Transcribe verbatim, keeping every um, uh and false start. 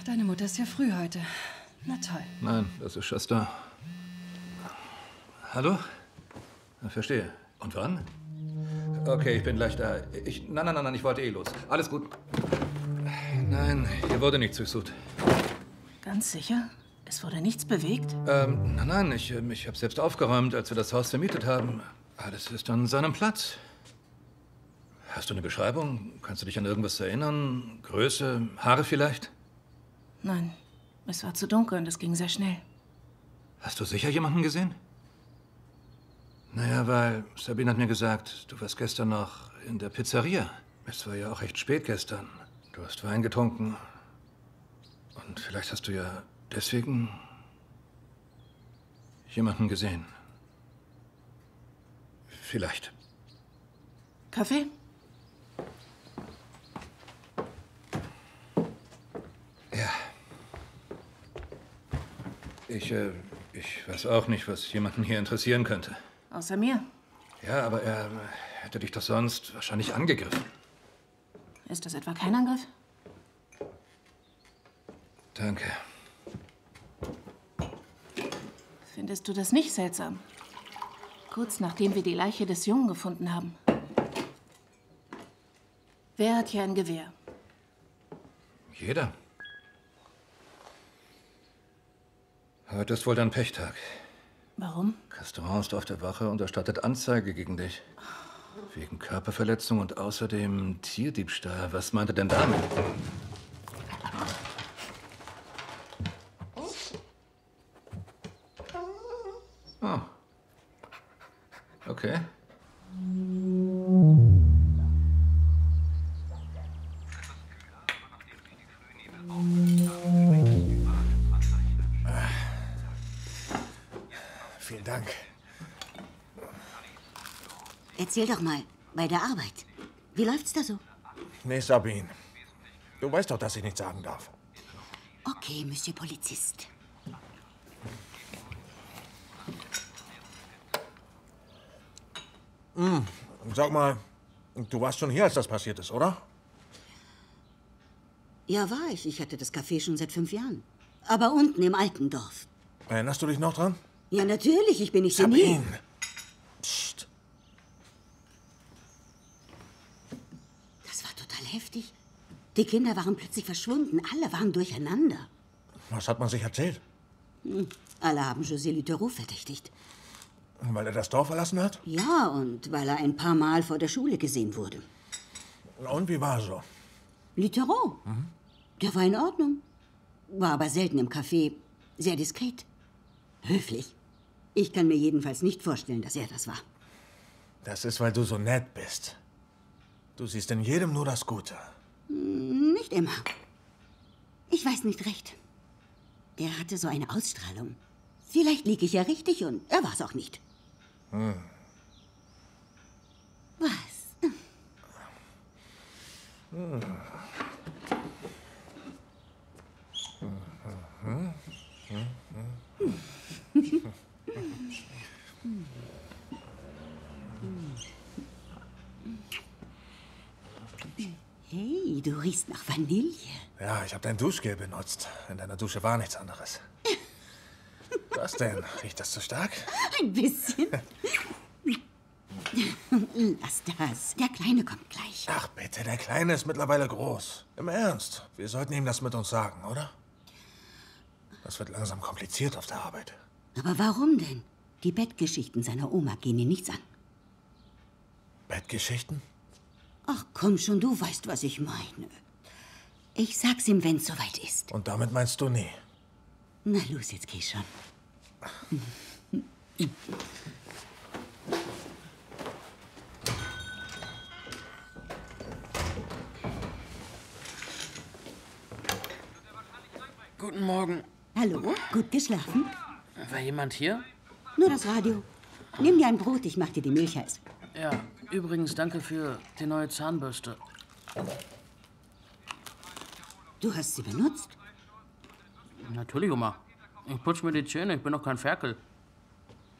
Deine Mutter ist ja früh heute. Na toll. Nein, das ist Schwester. Hallo? Verstehe. Und wann? Okay, ich bin gleich da. Ich, nein, nein, nein, ich wollte eh los. Alles gut. Nein, hier wurde nichts durchsucht. Ganz sicher? Es wurde nichts bewegt? Ähm, nein, nein, ich, ich habe selbst aufgeräumt, als wir das Haus vermietet haben. Alles ist an seinem Platz. Hast du eine Beschreibung? Kannst du dich an irgendwas erinnern? Größe, Haare vielleicht? Nein, es war zu dunkel und es ging sehr schnell. Hast du sicher jemanden gesehen? Naja, weil Sabine hat mir gesagt, du warst gestern noch in der Pizzeria. Es war ja auch recht spät gestern. Du hast Wein getrunken. Und vielleicht hast du ja deswegen jemanden gesehen. Vielleicht. Kaffee? Ja. Ich, äh, ich weiß auch nicht, was jemanden hier interessieren könnte. Außer mir. Ja, aber er hätte dich doch sonst wahrscheinlich angegriffen. Ist das etwa kein Angriff? Danke. Findest du das nicht seltsam? Kurz nachdem wir die Leiche des Jungen gefunden haben. Wer hat hier ein Gewehr? Jeder. Heute ist wohl dein Pechtag. Warum? Restaurant ist auf der Wache und erstattet Anzeige gegen dich. Wegen Körperverletzung und außerdem Tierdiebstahl. Was meint er denn damit? Oh. Okay. Vielen Dank. Erzähl doch mal, bei der Arbeit. Wie läuft's da so? Nee, Sabine. Du weißt doch, dass ich nichts sagen darf. Okay, Monsieur Polizist. Hm, sag mal, du warst schon hier, als das passiert ist, oder? Ja, war ich. Ich hatte das Café schon seit fünf Jahren. Aber unten im alten Dorf. Erinnerst du dich noch dran? Ja, natürlich. Ich bin nicht senil. Sabine! Psst. Das war total heftig. Die Kinder waren plötzlich verschwunden. Alle waren durcheinander. Was hat man sich erzählt? Hm. Alle haben José Litereau verdächtigt. Weil er das Dorf verlassen hat? Ja, und weil er ein paar Mal vor der Schule gesehen wurde. Und wie war er so? Litereau? Mhm. Der war in Ordnung. War aber selten im Café. Sehr diskret. Höflich. Ich kann mir jedenfalls nicht vorstellen, dass er das war. Das ist, weil du so nett bist. Du siehst in jedem nur das Gute. Nicht immer. Ich weiß nicht recht. Er hatte so eine Ausstrahlung. Vielleicht liege ich ja richtig und er war es auch nicht. Hm. Was? Hm. Hey, du riechst nach Vanille. Ja, ich habe dein Duschgel benutzt. In deiner Dusche war nichts anderes. Was denn? Riecht das zu stark? Ein bisschen. Lass das. Der Kleine kommt gleich. Ach bitte, der Kleine ist mittlerweile groß. Im Ernst. Wir sollten ihm das mit uns sagen, oder? Das wird langsam kompliziert auf der Arbeit. Aber warum denn? Die Bettgeschichten seiner Oma gehen ihn nichts an. Bettgeschichten? Ach komm schon, du weißt, was ich meine. Ich sag's ihm, wenn's soweit ist. Und damit meinst du nie? Na los, jetzt geh schon. Guten Morgen. Hallo, gut geschlafen? War jemand hier? Nur das Radio. Nimm dir ein Brot, ich mach dir die Milch heiß. Ja, übrigens danke für die neue Zahnbürste. Du hast sie benutzt? Natürlich, Oma. Ich putze mir die Zähne, ich bin doch kein Ferkel.